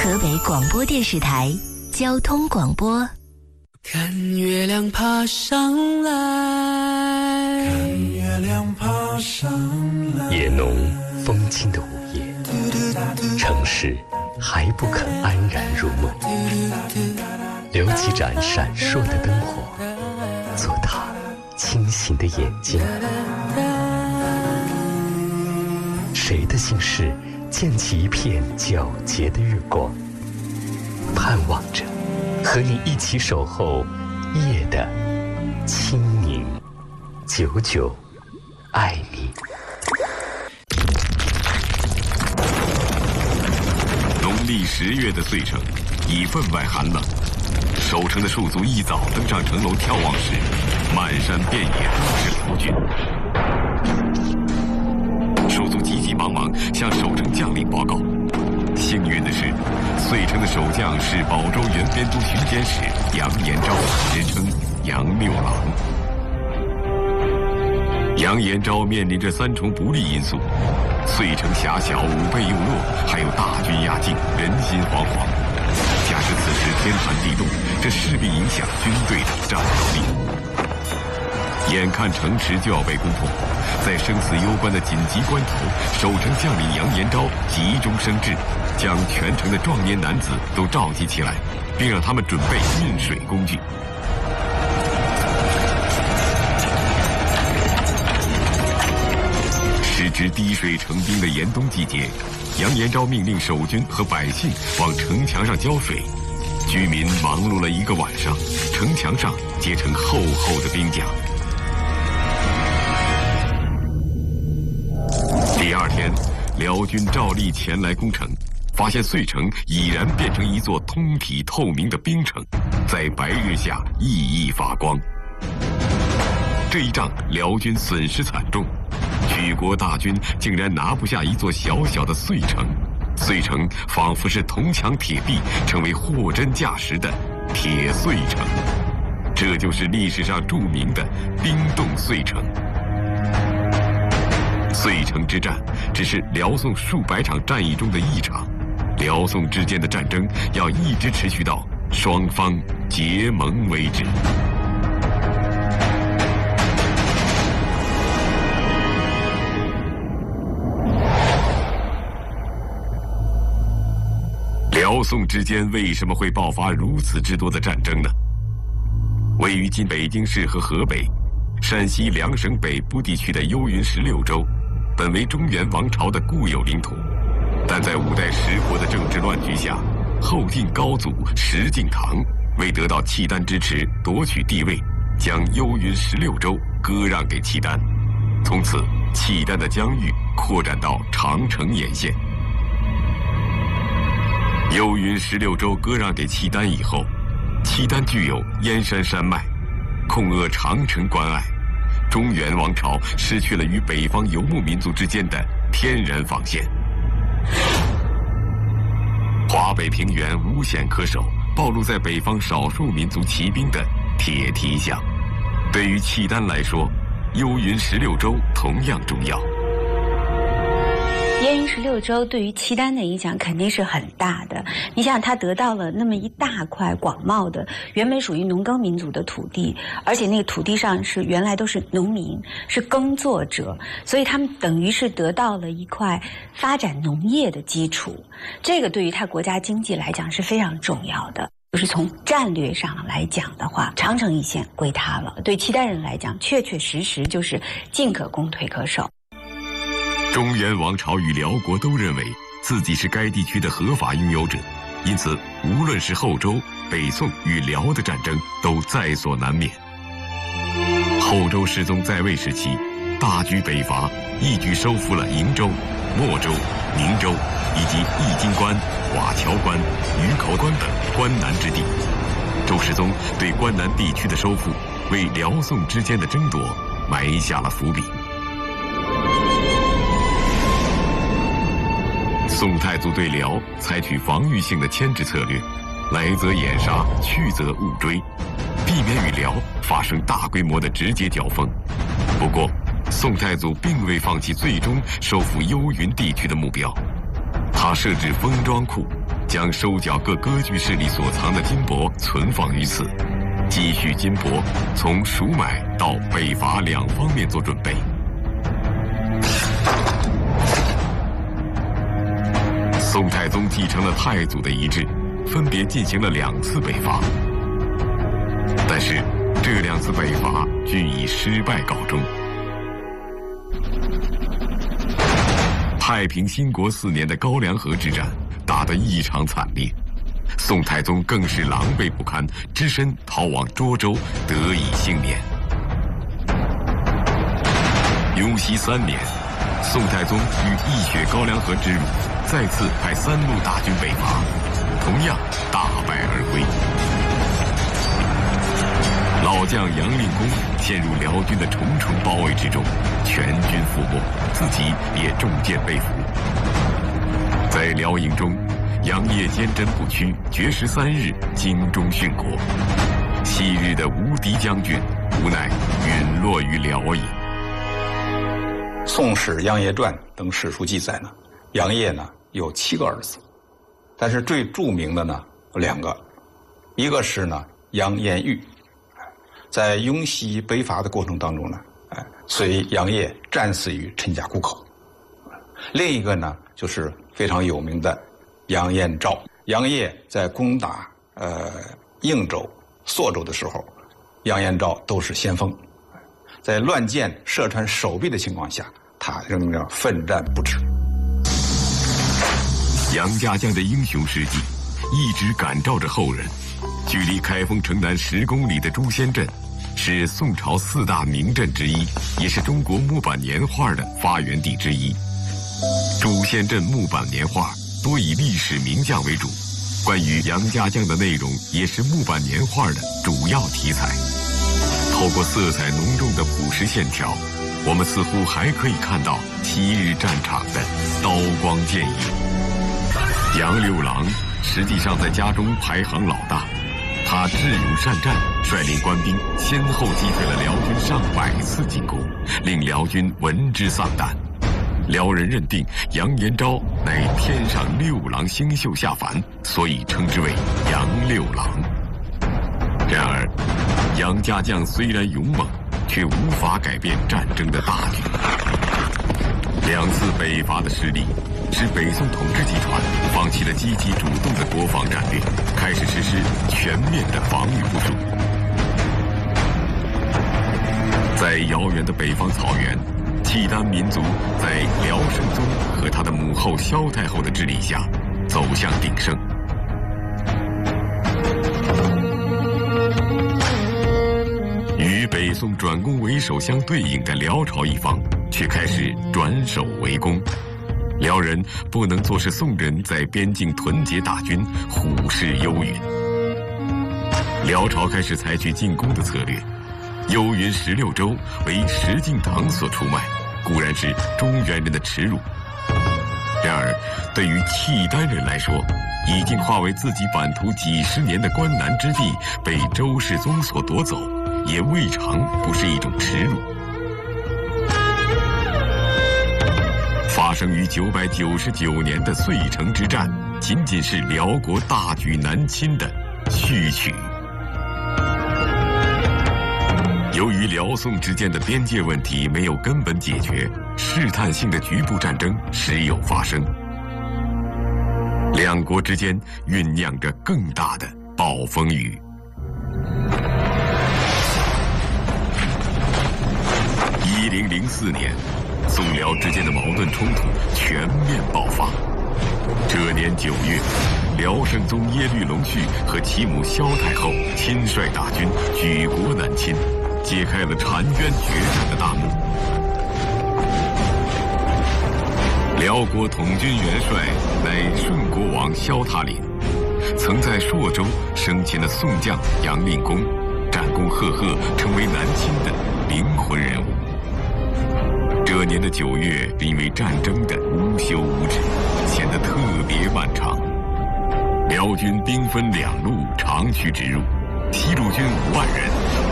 河北广播电视台交通广播。 看月亮爬上来， 看月亮爬上来。 夜浓风轻的午夜，城市还不肯安然入梦，留几盏闪烁的灯火，做他清醒的眼睛。谁的心事溅起一片皎洁的月光，盼望着和你一起守候夜的清明。99爱你。 农历10月的岁城已分外寒冷，守城的戍卒一早登上城楼眺望时，漫山遍野都是辽军。戍卒急急忙忙向守城将领报告。幸运的是，遂城的守将是保州原边都巡检使杨延昭，人称杨六郎。杨延昭面临着3重不利因素：遂城狭小，武备又弱，还有大军压境，人心惶惶。加之此时天寒地冻，这势必影响军队的战斗力。眼看城池就要被攻破，在生死攸关的紧急关头，守城将领杨延昭急中生智，将全城的壮年男子都召集起来，并让他们准备运水工具。时值滴水成冰的严冬季节，杨延昭命令守军和百姓往城墙上浇水。居民忙碌了1个晚上，城墙上结成厚厚的冰甲。第2天，辽军照例前来攻城，发现遂城已然变成一座通体透明的冰城，在白日下熠熠发光。这一仗，辽军损失惨重，举国大军竟然拿不下一座小小的遂城。遂城仿佛是铜墙铁壁，成为货真价实的铁遂城。这就是历史上著名的冰冻遂城。遂城之战只是辽宋数百场战役中的一场，辽宋之间的战争要一直持续到双方结盟为止。辽宋之间为什么会爆发如此之多的战争呢？位于今北京市和河北、山西2省北部地区的幽云16州，本为中原王朝的固有领土，但在5代10国的政治乱局下，后晋高祖石敬瑭为得到契丹支持夺取帝位，将幽云16州割让给契丹，从此契丹的疆域扩展到长城沿线。幽云16州割让给契丹以后，契丹具有燕山山脉，控扼长城关隘，中原王朝失去了与北方游牧民族之间的天然防线。华北平原无险可守，暴露在北方少数民族骑兵的铁蹄下。对于契丹来说，幽云16州同样重要。 燕云16州对于契丹的影响肯定是很大的。你想，他得到了那么一大块广袤的原本属于农耕民族的土地，而且那个土地上是原来都是农民，是耕作者，所以他们等于是得到了一块发展农业的基础。这个对于他国家经济来讲是非常重要的。就是从战略上来讲的话，长城一线归他了。对契丹人来讲，确确实实就是进可攻，退可守。 中原王朝与辽国都认为自己是该地区的合法拥有者，因此无论是后周、北宋与辽的战争都在所难免。后周世宗在位时期，大举北伐，一举收复了瀛州、莫州、宁州以及易筋关、瓦桥关、鱼口关等关南之地。周世宗对关南地区的收复，为辽宋之间的争夺埋下了伏笔。宋太祖对辽采取防御性的牵制策略，来则掩杀，去则误追，避免与辽发生大规模的直接交锋。不过，宋太祖并未放弃最终收复幽云地区的目标，他设置封装库， 将收缴各割据势力所藏的金帛存放于此，积蓄金帛从赎买到北伐两方面做准备。宋太宗继承了太祖的遗志，分别进行了2次北伐，但是这2次北伐均以失败告终。太平兴国4年的高梁河之战打得异常惨烈，宋太宗更是狼狈不堪，只身逃往涿州，得以幸免。雍熙3年，宋太宗与义雪高梁河之辱，再次派3路大军北伐，同样大败而归。老将杨令公陷入辽军的重重包围之中，全军覆没，自己也中箭被俘。在辽营中，杨业坚贞不屈，绝食3日，精忠殉国。昔日的无敌将军，无奈陨落于辽营。 《宋史·杨业传》等史书记载呢，杨业呢有7个儿子，但是最著名的呢有2个，一个是呢杨延玉，在雍熙北伐的过程当中呢，随杨业战死于陈家沽口。另一个呢就是非常有名的杨延昭，杨业在攻打应州、朔州的时候，杨延昭都是先锋。在乱箭射穿手臂的情况下，他仍然奋战不止。 杨家将的英雄事迹一直感召着后人。距离开封城南10公里的诛仙阵，是宋朝4大名阵之一，也是中国木板年画的发源地之一。诛仙阵木板年画多以历史名将为主，关于杨家将的内容也是木板年画的主要题材。透过色彩浓重的朴实线条，我们似乎还可以看到昔日战场的刀光剑影。杨六郎实际上在家中排行老大，他智勇善战，率领官兵先后击退了辽军上百次进攻，令辽军闻之丧胆。辽人认定杨延昭乃天上6郎星宿下凡，所以称之为杨六郎。然而，杨家将虽然勇猛，却无法改变战争的大局。2次北伐的失利，使北宋统治集团放弃了积极主动的国防战略，开始实施全面的防御部署。在遥远的北方草原，契丹民族在辽圣宗和他的母后萧太后的治理下，走向鼎盛。与北宋转攻为守相对应的辽朝一方，却开始转守为攻。辽人不能坐视宋人在边境屯结大军，虎视幽云。辽朝开始采取进攻的策略，幽云16州为石敬瑭所出卖，固然是中原人的耻辱。然而，对于契丹人来说，已经化为自己版图几10年的关南之地被周世宗所夺走，也未尝不是一种耻辱。发生于999年的遂城之战，仅仅是辽国大举南侵的序曲。由于辽宋之间的边界问题没有根本解决，试探性的局部战争时有发生，两国之间酝酿着更大的暴风雨。1004年，宋辽之间的矛盾冲突全面爆发。这年9月，辽圣宗耶律隆绪和其母萧太后亲率大军举国南侵，揭开了澶渊决战的大幕。辽国统军元帅乃顺国王萧塔林，曾在朔州生擒了宋将杨令公，战功赫赫，成为南侵的灵魂人物。这年的9月，因为战争的无休无止，显得特别漫长。辽军兵分2路长驱直入，西路军5万人